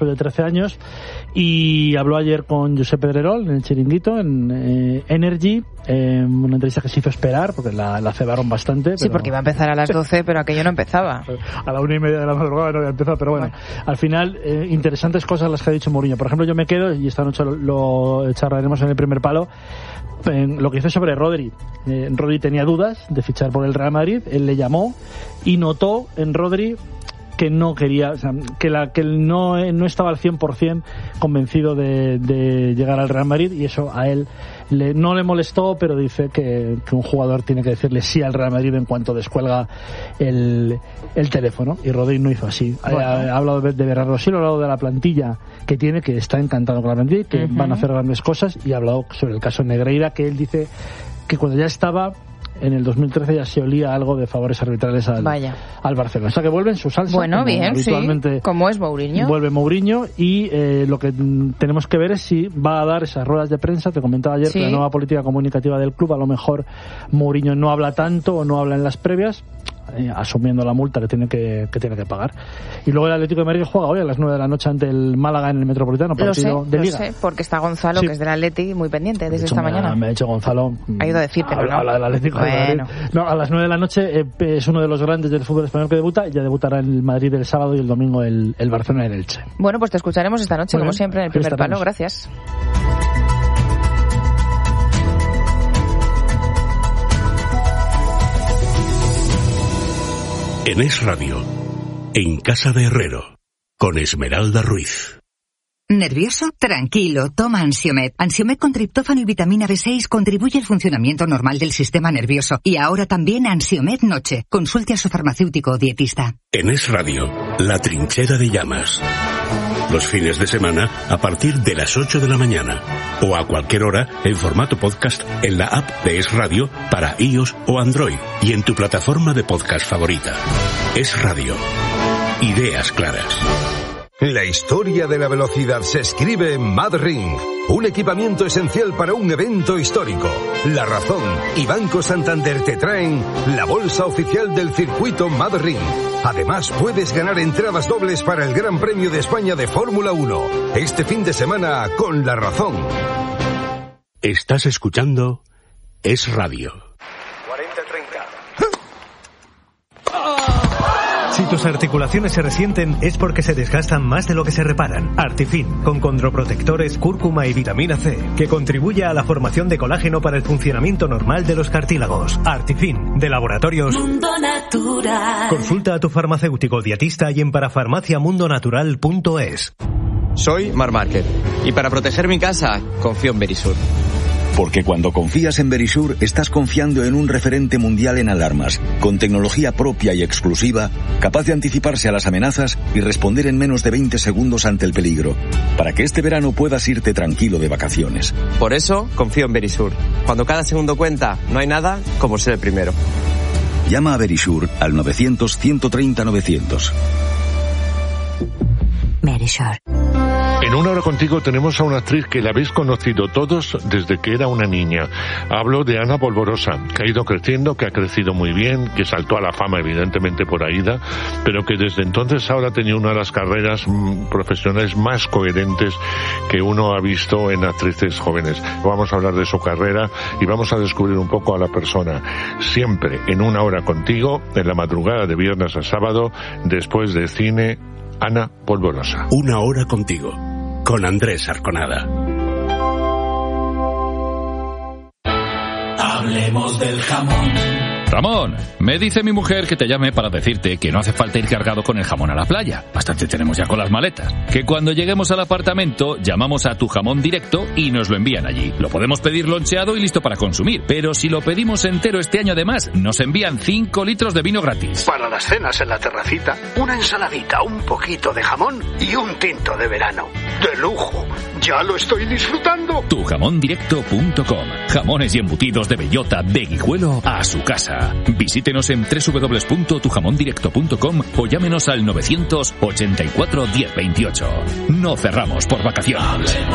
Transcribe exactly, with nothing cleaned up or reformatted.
de trece años, y habló ayer con Josep Pedrerol en el Chiringuito, en eh, Energy, eh, una entrevista que se hizo esperar, porque la, la cebaron bastante. Sí, pero... porque iba a empezar a las doce, pero aquello no empezaba. A la una y media de la madrugada no había empezado, pero bueno, bueno. al final, eh, interesantes cosas las que ha dicho Mourinho. Por ejemplo, yo me quedo, y esta noche lo, lo charlaremos en el primer palo, en lo que hizo sobre Rodri. Eh, Rodri tenía dudas de fichar por el Real Madrid, él le llamó y notó en Rodri que no quería, o sea, que, la, que él no, no estaba al cien por ciento convencido de, de llegar al Real Madrid, y eso a él le, no le molestó, pero dice que, que un jugador tiene que decirle sí al Real Madrid en cuanto descuelga el, el teléfono, y Rodri no hizo así. Bueno. Ha, ha hablado de, de Bernardo Silva, ha hablado de la plantilla que tiene, que está encantado con la plantilla, que uh-huh. van a hacer grandes cosas, y ha hablado sobre el caso Negreira, que él dice que cuando ya estaba en el dos mil trece ya se olía algo de favores arbitrales al, al Barcelona. O sea que vuelve en su salsa. Bueno, como bien, habitualmente sí. Como es Mourinho. Vuelve Mourinho, y eh, lo que tenemos que ver es si va a dar esas ruedas de prensa. Te comentaba ayer sí. que la nueva política comunicativa del club, a lo mejor Mourinho no habla tanto o no habla en las previas, eh, asumiendo la multa que tiene que, que tiene que pagar. Y luego el Atlético de Madrid juega hoy a las nueve de la noche ante el Málaga en el Metropolitano, partido lo sé, de lo Liga. sé, porque está Gonzalo, sí. que es del Atleti, muy pendiente desde esta me mañana. Ha, me ha dicho Gonzalo. Ha ido a decirte, habla, ¿no? habla del Atlético bueno. de Madrid. No, a las nueve de la noche eh, es uno de los grandes del fútbol español que debuta, y ya debutará el Madrid el sábado y el domingo el, el Barcelona en Elche. Bueno, pues te escucharemos esta noche, muy como bien. Siempre, en el primer palo. Gracias. En Es Radio, en Casa de Herrero, con Esmeralda Ruiz. ¿Nervioso? Tranquilo, toma Ansiomed. Ansiomed con triptófano y vitamina B seis contribuye al funcionamiento normal del sistema nervioso. Y ahora también Ansiomed Noche. Consulte a su farmacéutico o dietista. En Es Radio, La Trinchera de Llamas. Los fines de semana a partir de las ocho de la mañana. O a cualquier hora en formato podcast en la app de Es Radio para iOS o Android. Y en tu plataforma de podcast favorita. Es Radio. Ideas claras. La historia de la velocidad se escribe en MadRing, un equipamiento esencial para un evento histórico. La Razón y Banco Santander te traen la bolsa oficial del circuito MadRing. Además, puedes ganar entradas dobles para el Gran Premio de España de Fórmula uno, este fin de semana con La Razón. Estás escuchando Es Radio. cuarenta treinta. Si tus articulaciones se resienten es porque se desgastan más de lo que se reparan. Artifin, con condroprotectores, cúrcuma y vitamina C, que contribuye a la formación de colágeno para el funcionamiento normal de los cartílagos. Artifin, de Laboratorios Mundo Natural. Consulta a tu farmacéutico dietista y en parafarmacia mundo natural punto es. Soy Mar Márquez y para proteger mi casa confío en Verisur. Porque cuando confías en Verisur, estás confiando en un referente mundial en alarmas, con tecnología propia y exclusiva, capaz de anticiparse a las amenazas y responder en menos de veinte segundos ante el peligro, para que este verano puedas irte tranquilo de vacaciones. Por eso, confío en Verisur. Cuando cada segundo cuenta, no hay nada como ser el primero. Llama a Verisur al novecientos, ciento treinta, novecientos. Verisur. En Una Hora Contigo tenemos a una actriz que la habéis conocido todos desde que era una niña. Hablo de Ana Polvorosa, que ha ido creciendo, que ha crecido muy bien, que saltó a la fama evidentemente por Aída, pero que desde entonces ahora ha tenido una de las carreras mm, profesionales más coherentes que uno ha visto en actrices jóvenes. Vamos a hablar de su carrera y vamos a descubrir un poco a la persona. Siempre en Una Hora Contigo, en la madrugada de viernes a sábado, después de cine, Ana Polvorosa. Una Hora Contigo, con Andrés Arconada. Hablemos del jamón. Ramón, me dice mi mujer que te llame para decirte que no hace falta ir cargado con el jamón a la playa. Bastante tenemos ya con las maletas. Que cuando lleguemos al apartamento, llamamos a Tu Jamón Directo y nos lo envían allí. Lo podemos pedir loncheado y listo para consumir. Pero si lo pedimos entero este año además, nos envían cinco litros de vino gratis. Para las cenas en la terracita, una ensaladita, un poquito de jamón y un tinto de verano. ¡De lujo! ¡Ya lo estoy disfrutando! tu jamón directo punto com. Jamones y embutidos de bellota, de Guijuelo a su casa. Visítenos en doble u doble u doble u punto tu jamón directo punto com o llámenos al novecientos ochenta y cuatro diez veintiocho. No cerramos por vacaciones.